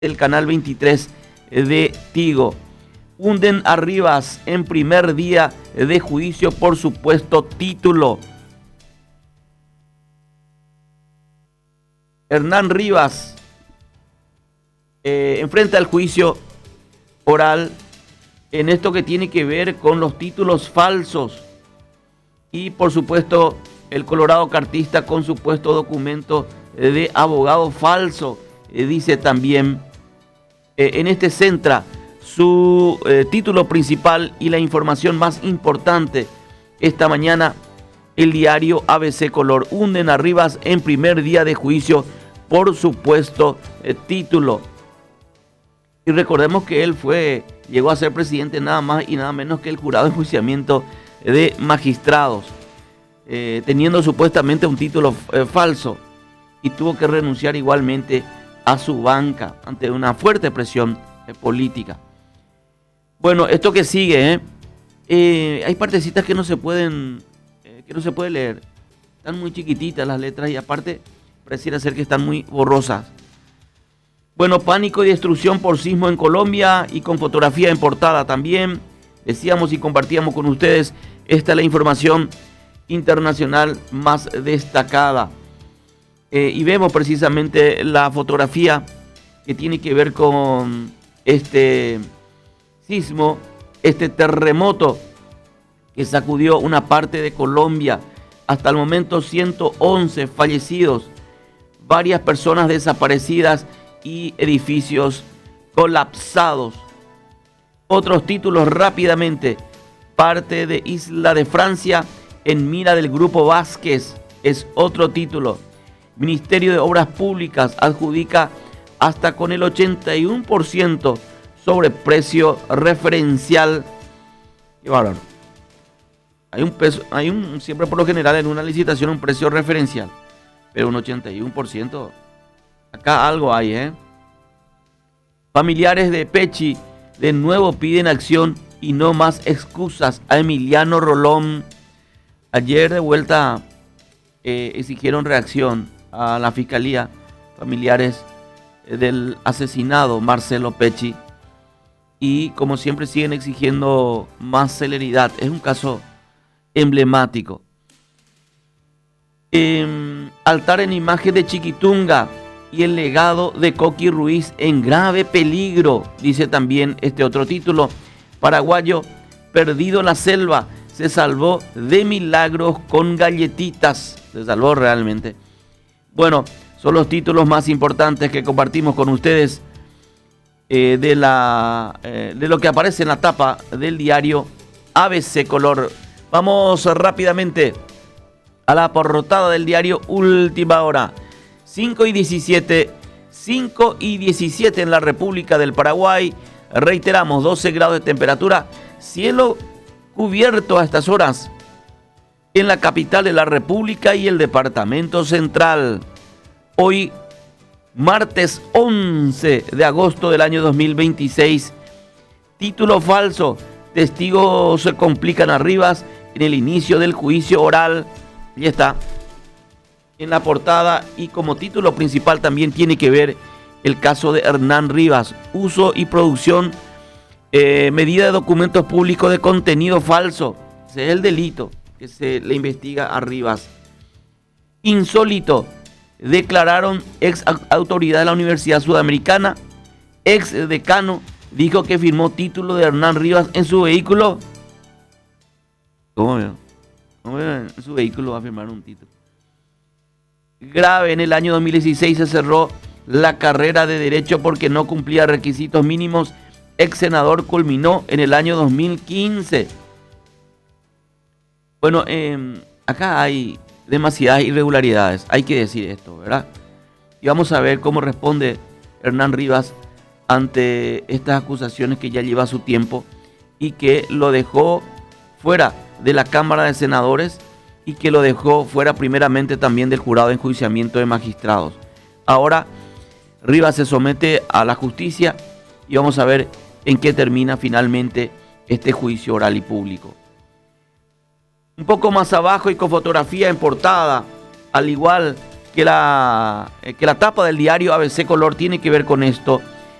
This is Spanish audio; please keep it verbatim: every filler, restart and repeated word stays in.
del canal veintitrés de Tigo. Hunden a Rivas en primer día de juicio por supuesto título. Hernán Rivas eh, enfrenta el juicio oral en esto que tiene que ver con los títulos falsos y por supuesto el colorado cartista con supuesto documento de abogado falso. Eh, dice también, eh, en este centra su eh, título principal y la información más importante. Esta mañana el diario A B C Color: hunden a Rivas en primer día de juicio por supuesto eh, título. Y recordemos que él fue, llegó a ser presidente nada más y nada menos que el jurado de enjuiciamiento de magistrados, eh, teniendo supuestamente un título eh, falso, y tuvo que renunciar igualmente a su banca ante una fuerte presión eh, política. Bueno, esto que sigue, ¿eh? Eh, hay partecitas que no se pueden, eh, que no se puede leer. Están muy chiquititas las letras y aparte pareciera ser que están muy borrosas. Bueno, pánico y destrucción por sismo en Colombia y con fotografía en portada también. Decíamos y compartíamos con ustedes, esta es la información internacional más destacada. Eh, y vemos precisamente la fotografía que tiene que ver con este sismo, este terremoto que sacudió una parte de Colombia. Hasta el momento ciento once fallecidos, varias personas desaparecidas y edificios colapsados. Otros títulos rápidamente: parte de Isla de Francia en mira del Grupo Vázquez, es otro título. Ministerio de Obras Públicas adjudica hasta con el ochenta y uno por ciento sobre precio referencial. Qué bárbaro. Hay un peso, hay un, siempre por lo general en una licitación un precio referencial, pero un ochenta y uno por ciento, acá algo hay, ¿eh? Familiares de Pechi de nuevo piden acción y no más excusas a Emiliano Rolón. Ayer de vuelta eh, exigieron reacción a la fiscalía, familiares eh, del asesinado Marcelo Pechi, y como siempre siguen exigiendo más celeridad. Es un caso emblemático. Eh, altar en imagen de Chiquitunga y el legado de Coqui Ruiz en grave peligro, dice también este otro título. Paraguayo perdido en la selva se salvó de milagros con galletitas. Se salvó realmente. Bueno, son los títulos más importantes que compartimos con ustedes eh, de, la, eh, de lo que aparece en la tapa del diario A B C Color. Vamos rápidamente a la portada del diario Última Hora. cinco y diecisiete, cinco y diecisiete en la República del Paraguay. Reiteramos, doce grados de temperatura, cielo cubierto a estas horas en la capital de la República y el departamento central. Hoy, martes once de agosto del año dos mil veintiséis. Título falso: testigos se complican a Rivas en el inicio del juicio oral. Ya está en la portada, y como título principal también tiene que ver el caso de Hernán Rivas: uso y producción, eh, medida de documentos públicos de contenido falso. Ese es el delito que se le investiga a Rivas. Insólito: declararon ex autoridad de la Universidad Sudamericana, ex decano, dijo que firmó título de Hernán Rivas en su vehículo. ¿Cómo veo? ¿Cómo veo? En su vehículo va a firmar un título. Grave: en el año dos mil dieciséis se cerró la carrera de Derecho porque no cumplía requisitos mínimos. Ex senador culminó en el año dos mil quince. Bueno, eh, acá hay demasiadas irregularidades, hay que decir esto, ¿verdad? Y vamos a ver cómo responde Hernán Rivas ante estas acusaciones que ya lleva su tiempo y que lo dejó fuera de la Cámara de Senadores y que lo dejó fuera primeramente también del jurado de enjuiciamiento de magistrados. Ahora Rivas se somete a la justicia y vamos a ver en qué termina finalmente este juicio oral y público. Un poco más abajo y con fotografía en portada, al igual que la, que la tapa del diario A B C Color, tiene que ver con esto.